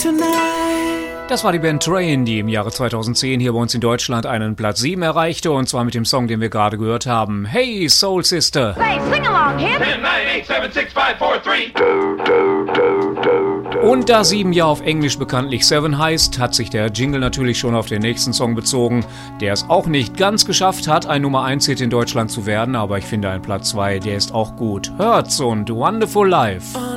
Das war die Band Train, die im Jahre 2010 hier bei uns in Deutschland einen Platz 7 erreichte, und zwar mit dem Song, den wir gerade gehört haben. Hey, Soul Sister! Say, sing along, Hip! 10, 9, 8, 7, 6, 5, 4, 3. Und da 7 ja auf Englisch bekanntlich 7 heißt, hat sich der Jingle natürlich schon auf den nächsten Song bezogen, der es auch nicht ganz geschafft hat, ein Nummer 1-Hit in Deutschland zu werden, aber ich finde ein Platz 2, der ist auch gut. Hurts und Wonderful Life.